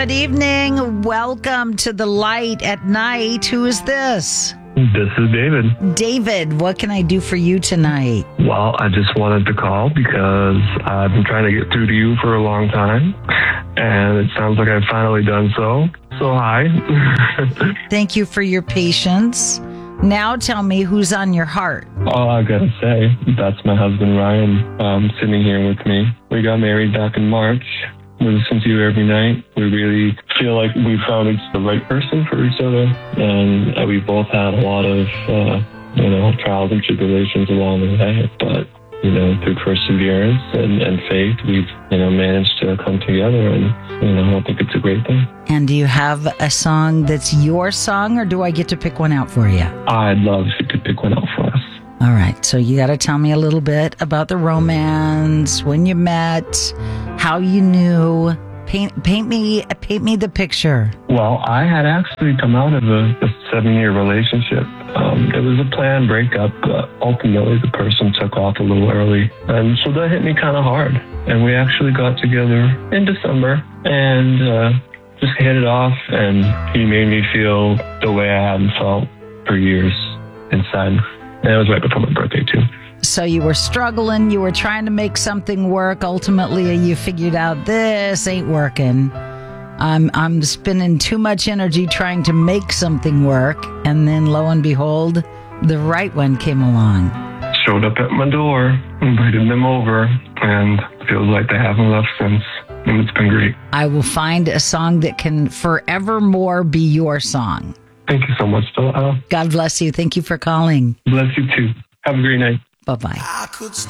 Good evening. Welcome to The Light at Night. Who is this? This is David. David, what can I do for you tonight? Well, I just wanted to call because I've been trying to get through to you for a long time, and it sounds like I've finally done so. So hi. Thank you for your patience. Now tell me who's on your heart. All I gotta say, that's my husband Ryan, sitting here with me. We got married back in March. We listen to you every night. We really feel like we found the right person for each other, and we both had a lot of, trials and tribulations along the way. But, through perseverance and faith, we've, managed to come together, and, I think it's a great thing. And do you have a song that's your song, or do I get to pick one out for you? I'd love if you could pick one out for us. All right, so you got to tell me a little bit about the romance, when you met, how you knew. Paint me the picture. Well, I had actually come out of a 7-year relationship. It was a planned breakup, but ultimately the person took off a little early. And so that hit me kind of hard. And we actually got together in December and just hit it off. And he made me feel the way I hadn't felt for years inside. And it was right before my birthday, too. So you were struggling, you were trying to make something work. Ultimately, you figured out this ain't working. I'm spending too much energy trying to make something work. And then lo and behold, the right one came along. Showed up at my door, invited them over, and feels like they haven't left since. And it's been great. I will find a song that can forevermore be your song. Thank you so much, Phil. God bless you. Thank you for calling. Bless you too. Have a great night. Bye-bye. I could